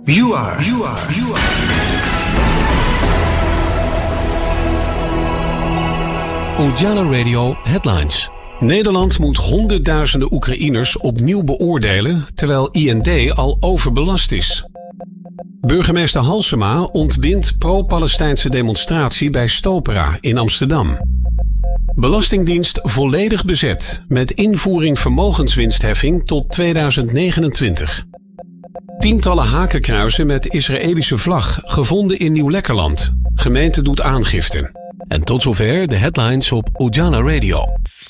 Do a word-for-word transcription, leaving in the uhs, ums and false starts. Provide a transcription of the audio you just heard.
You are, you are, you are. Ujala Radio Headlines. Nederland moet honderdduizenden Oekraïners opnieuw beoordelen, terwijl I N D al overbelast is. Burgemeester Halsema ontbindt pro-Palestijnse demonstratie bij Stopera in Amsterdam. Belastingdienst volledig bezet met invoering vermogenswinstheffing tot tweeduizend negenentwintig. Tientallen hakenkruizen met Israëlische vlag gevonden in Nieuw-Lekkerland. Gemeente doet aangifte. En tot zover de headlines op Ujala Radio.